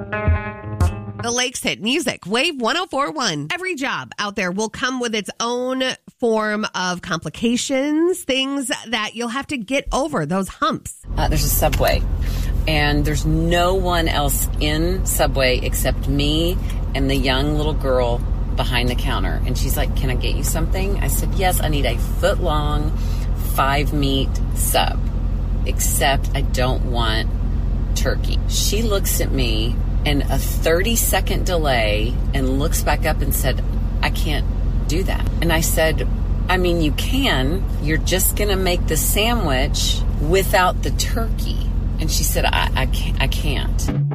The Lakes hit music, Wave 104.1. Every job out there will come with its own form of complications, things that you'll have to get over, those humps. There's a Subway, and there's no one else in Subway except me and the young little girl behind the counter. And she's like, "Can I get you something?" I said, "Yes, I need a foot-long, 5-meat sub, except I don't want turkey." She looks at me in a 30-second delay and looks back up and said, "I can't do that." And I said, "I mean, you can. You're just going to make the sandwich without the turkey." And she said, I can't.